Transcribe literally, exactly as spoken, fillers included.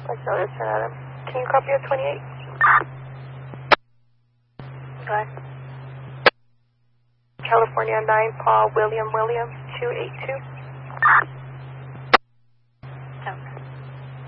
Let's notice for Adam. Can you copy at twenty-eight? Go ahead. California nine, Paul William William, two eight two.